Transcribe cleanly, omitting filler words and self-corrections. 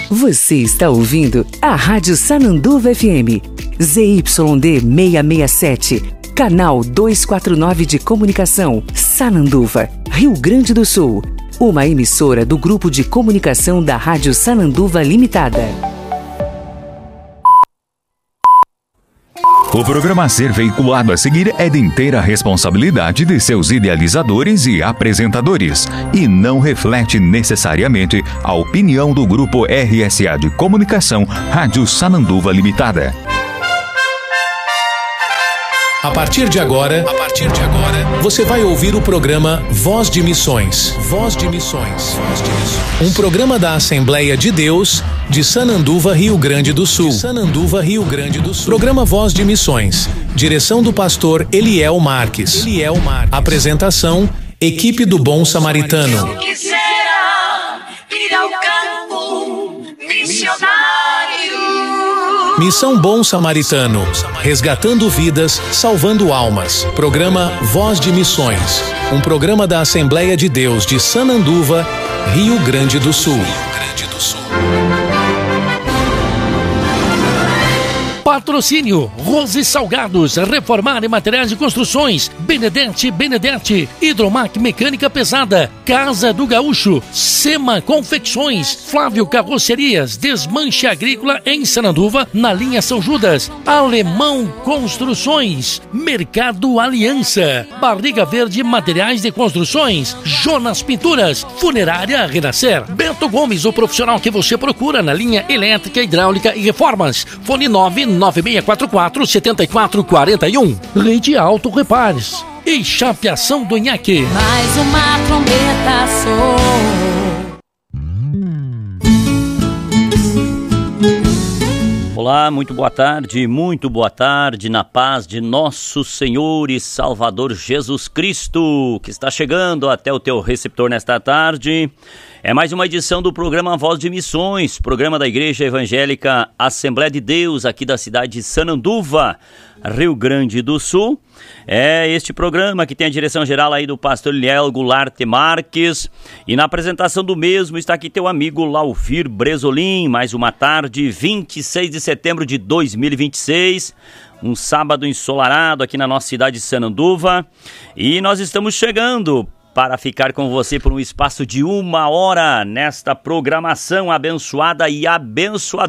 Você está ouvindo a Rádio Sananduva FM, ZYD 667, canal 249 de comunicação, Sananduva, Rio Grande do Sul. Uma emissora do Grupo de Comunicação da Rádio Sananduva Limitada. O programa a ser veiculado a seguir é de inteira responsabilidade de seus idealizadores e apresentadores e não reflete necessariamente a opinião do Grupo RSA de Comunicação Rádio Sananduva Limitada. A partir de agora, você vai ouvir o programa Voz de Missões. Voz de Missões. Um programa da Assembleia de Deus de Sananduva, Rio Grande do Sul. Programa Voz de Missões. Direção do pastor Eliel Marques. Apresentação, equipe do Bom Samaritano. Eu quisera ir ao campo missionário. Missão Bom Samaritano, resgatando vidas, salvando almas. Programa Voz de Missões, um programa da Assembleia de Deus de Sananduva, Rio Grande do Sul. Patrocínio Rose Salgados, Reformar e Materiais de Construções, Benedetti, Hidromac Mecânica Pesada, Casa do Gaúcho, Sema Confecções, Flávio Carrocerias, Desmanche Agrícola em Sananduva, na linha São Judas, Alemão Construções, Mercado Aliança, Barriga Verde Materiais de Construções, Jonas Pinturas, Funerária Renascer, Bento Gomes, o profissional que você procura na linha elétrica, hidráulica e reformas. Fone 99644-7441. Rede Auto Repares e Chapeação do Inhaque. Mais uma trombeta soou. Olá, muito boa tarde, na paz de nosso Senhor e Salvador Jesus Cristo, que está chegando até o teu receptor nesta tarde. É mais uma edição do programa Voz de Missões, programa da Igreja Evangélica Assembleia de Deus, aqui da cidade de Sananduva, Rio Grande do Sul. É este programa que tem a direção geral aí do pastor Eliel Goulart Marques, e na apresentação do mesmo está aqui teu amigo Laufir Bresolim. Mais uma tarde, 26 de setembro de 2026, um sábado ensolarado aqui na nossa cidade de Sananduva, e nós estamos chegando para ficar com você por um espaço de 1 hora nesta programação abençoada e abençoadora.